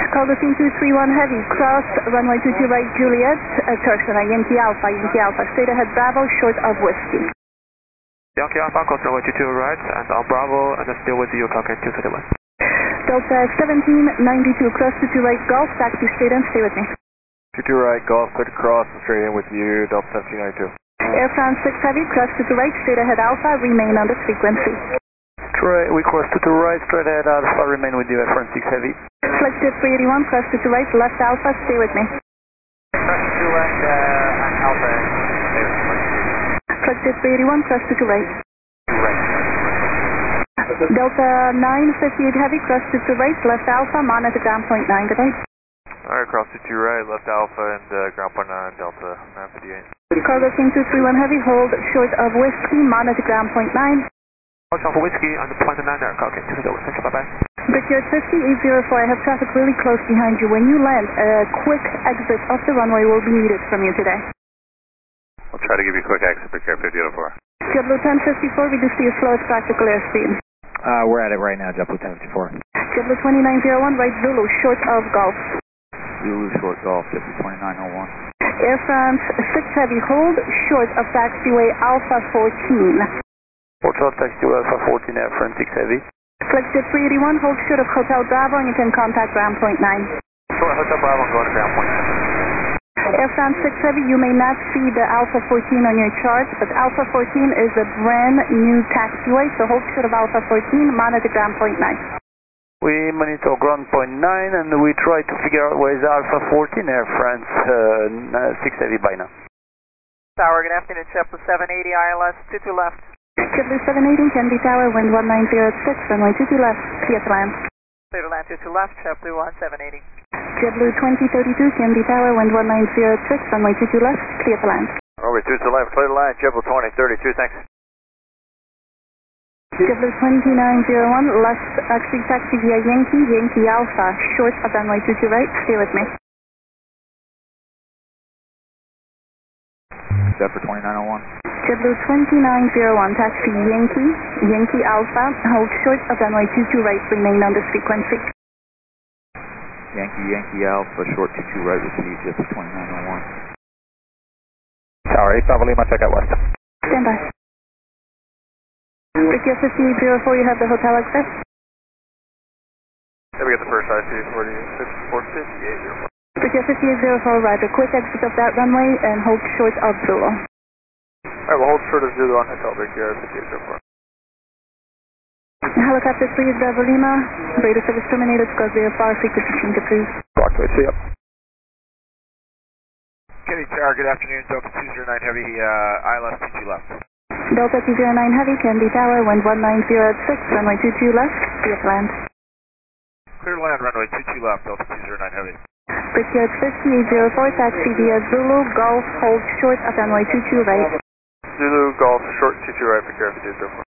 Cargo team 231 Heavy, cross runway 22 right Juliet, Tursona, Yankee Alpha, straight ahead Bravo, short of Whiskey. Yankee Alpha, cross runway 22 right, and on Bravo, and then still with you, Falcon 231. Delta 1792, cross 22 right Golf, taxi straight in, stay with me. 22 right, Golf, clear to cross, and straight in with you, Delta 1792. Air France 6 Heavy, cross 22 right, straight ahead Alpha, remain on this frequency. We cross 22 right, straight ahead Alpha, remain with you, Air France 6 Heavy. Flexjet 381, cross 22 right, left Alpha, stay with me. Cross 22 left, Alpha, stay with me. Flexjet 381, cross 22 right. Delta 958 Heavy, cross 22 right, left Alpha, monitor ground point 9, good night. Alright, cross 22 right, left Alpha, and ground point 9, Delta 958. Cargo King 231 Heavy, hold short of Whiskey, monitor ground point 9. Hold short for Whiskey on the point 9 there, Falcon 231, thank you, bye-bye. Brickyard 5804, I have traffic really close behind you. When you land, a quick exit off the runway will be needed from you today. I'll try to give you a quick exit, Brickyard 5804. JetBlue 1054, reduce to your slowest practical airspeed. We're at it right now, JetBlue 1054. JetBlue 2901, right Zulu, short of Golf. Zulu short Golf, JetBlue 2901. Air France 6 Heavy, hold short of taxiway Alpha 14. Hold short taxiway Alpha 14, Air France 6 Heavy. Flexjet 381, hold short of Hotel Bravo, and you can contact ground point 9. Sure, Hotel Bravo, I'm going to ground point 9. Air France 6 Heavy, you may not see the Alpha 14 on your chart, but Alpha 14 is a brand new taxiway, so hold short of Alpha 14, monitor ground point 9. We monitor ground point 9 and we try to figure out where is Alpha 14, Air France 6 Heavy by now. Tower, good afternoon, JetBlue 780 ILS, 22 left. JetBlue 780, Kennedy Tower, wind 1906, runway 22 left, clear to land. Clear to land, 22 left, JetBlue 1780. JetBlue 2032, Kennedy Tower, wind 1906, runway 22 left, clear to land. Runway 22 left, clear to land, JetBlue 2032, thanks. JetBlue 2901, left taxi via Yankee Alpha, short of runway 22 right, stay with me. JetBlue 2901. JetBlue 2901, taxi Yankee Alpha, hold short of runway 22 right, remain on this frequency. Yankee Alpha, short 22 right, receive JetBlue 2901. Tower 8 Bravo Lima, check out west. Stand by. Brickyard 5804, you have the hotel access? Yeah, we got the first IC 5804. Brickyard 5804, right, a quick exit of that runway and hold short of Zulu. Alright, we'll hold short of Zulu on Hotel Brickyard 5804. Helicopter 3 Bravo Lima, radar service terminated, because we are far frequency change approved. Rockaway, see ya. Kennedy Tower, good afternoon, Delta 209 Heavy, ILS 22 left. Delta 209 Heavy, Kennedy Tower, wind 1906, runway 22 left, clear to land. Clear to land, runway 22 left, Delta 209 Heavy. Brickyard 5804, taxi via Zulu, Golf, hold short of runway 22 right. Zulu, Golf, short 22 right, Brickyard 5804.